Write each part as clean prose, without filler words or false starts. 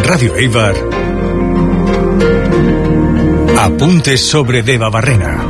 Radio Eibar, apuntes sobre Debabarrena.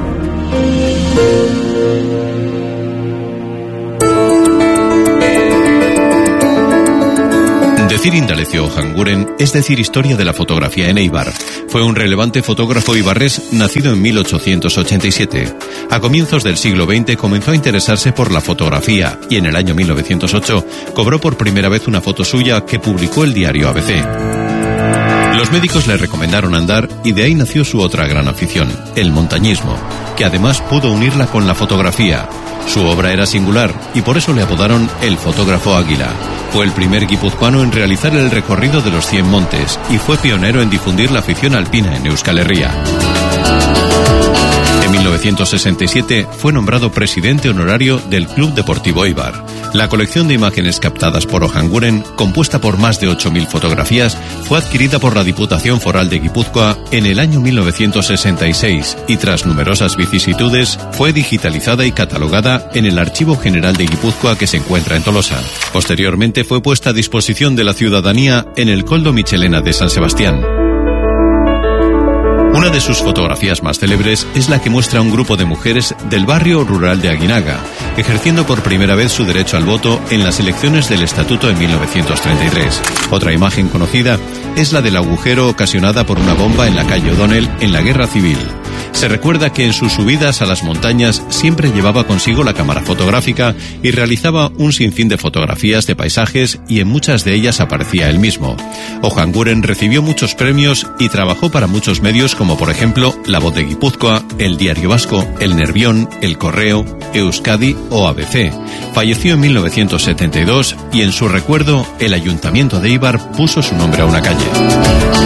Decir Indalecio Ojanguren es decir historia de la fotografía en Eibar. Fue un relevante fotógrafo ibarrés nacido en 1887. A comienzos del siglo XX comenzó a interesarse por la fotografía y en el año 1908 cobró por primera vez una foto suya que publicó el diario ABC. Los médicos le recomendaron andar y de ahí nació su otra gran afición, el montañismo, que además pudo unirla con la fotografía. Su obra era singular y por eso le apodaron el fotógrafo águila. Fue el primer guipuzcoano en realizar el recorrido de los 100 montes y fue pionero en difundir la afición alpina en Euskal Herria. En 1967 fue nombrado presidente honorario del Club Deportivo Eibar. La colección de imágenes captadas por Ojanguren, compuesta por más de 8.000 fotografías, fue adquirida por la Diputación Foral de Guipúzcoa en el año 1966 y tras numerosas vicisitudes fue digitalizada y catalogada en el Archivo General de Guipúzcoa que se encuentra en Tolosa. Posteriormente fue puesta a disposición de la ciudadanía en el Koldo Michelena de San Sebastián. Una de sus fotografías más célebres es la que muestra a un grupo de mujeres del barrio rural de Aguinaga, ejerciendo por primera vez su derecho al voto en las elecciones del Estatuto en 1933. Otra imagen conocida es la del agujero ocasionada por una bomba en la calle O'Donnell en la Guerra Civil. Se recuerda que en sus subidas a las montañas siempre llevaba consigo la cámara fotográfica y realizaba un sinfín de fotografías de paisajes y en muchas de ellas aparecía él mismo. Ojanguren recibió muchos premios y trabajó para muchos medios como por ejemplo La Voz de Guipúzcoa, El Diario Vasco, El Nervión, El Correo, Euskadi o ABC. Falleció en 1972 y en su recuerdo el Ayuntamiento de Eibar puso su nombre a una calle.